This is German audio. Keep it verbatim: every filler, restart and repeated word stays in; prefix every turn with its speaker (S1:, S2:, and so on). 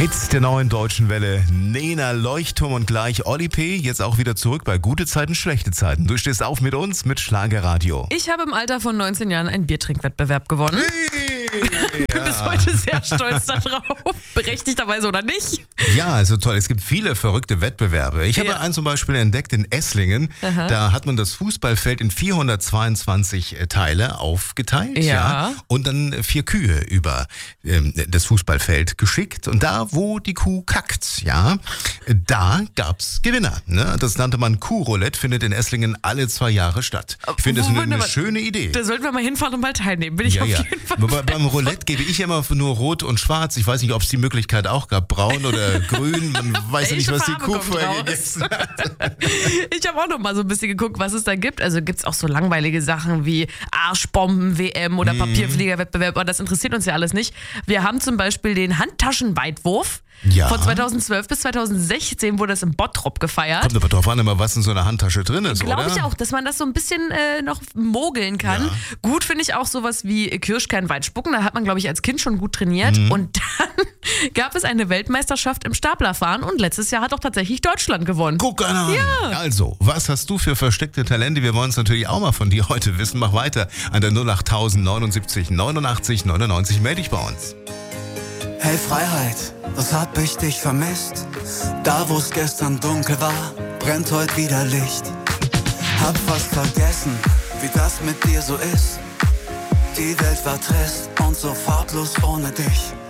S1: Hits der neuen deutschen Welle. Nena Leuchtturm und gleich Oli P. Jetzt auch wieder zurück bei Gute Zeiten, Schlechte Zeiten. Du stehst auf mit uns mit Schlagerradio.
S2: Ich habe im Alter von neunzehn Jahren einen Biertrinkwettbewerb gewonnen.
S1: Hey,
S2: Ich bin bis heute sehr stolz darauf. Berechtigterweise oder nicht.
S1: Ja, also toll. Es gibt viele verrückte Wettbewerbe. Ich habe
S2: Ja.
S1: einen zum Beispiel entdeckt in Esslingen.
S2: Aha.
S1: Da hat man das Fußballfeld in vierhundertzweiundzwanzig Teile aufgeteilt.
S2: Ja.
S1: Und dann vier Kühe über ähm, das Fußballfeld geschickt. Und da, wo die Kuh kackt, ja, da gab's Gewinner. Ne? Das nannte man Kuhroulette, findet in Esslingen alle zwei Jahre statt. Ich finde das eine, eine
S2: Wunderbar.
S1: schöne Idee.
S2: Da sollten wir mal hinfahren und mal teilnehmen. Bin ich
S1: Ja,
S2: auf
S1: ja.
S2: jeden Fall.
S1: Aber beim Roulette gebe ich immer nur rot und schwarz. Ich weiß nicht, ob es die Möglichkeit auch gab, braun oder grün. Man weiß ja nicht,
S2: Welche
S1: was die
S2: Farbe
S1: Kuh
S2: kommt
S1: vorher
S2: raus?
S1: gegessen hat.
S2: Ich habe auch noch mal so ein bisschen geguckt, was es da gibt. Also gibt's auch so langweilige Sachen wie Arschbomben-W M oder Papierfliegerwettbewerb. Aber das interessiert uns ja alles nicht. Wir haben zum Beispiel den Handtaschenweitwurf.
S1: Ja.
S2: Von zweitausendzwölf bis zweitausendsechzehn wurde das in Bottrop gefeiert.
S1: Kommt aber drauf an, immer, was in so einer Handtasche drin ist,
S2: Glaube
S1: oder?
S2: ich auch, dass man das so ein bisschen äh, noch mogeln kann.
S1: Ja.
S2: Gut finde ich auch sowas wie Kirschkernweit spucken. Da hat man, glaube ich, als Kind schon gut trainiert.
S1: Mhm.
S2: Und dann gab es eine Weltmeisterschaft im Staplerfahren. Und letztes Jahr hat auch tatsächlich Deutschland gewonnen.
S1: Guck einer an.
S2: Ja.
S1: Also, was hast du für versteckte Talente? Wir wollen es natürlich auch mal von dir heute wissen. Mach weiter an der null acht tausend neunundsiebzig neunundachtzig neunundneunzig. Melde dich bei uns.
S3: Hey Freiheit, was hab ich dich vermisst? Da wo's gestern dunkel war, brennt heute wieder Licht. Hab fast vergessen, wie das mit dir so ist. Die Welt war trist und so farblos ohne dich.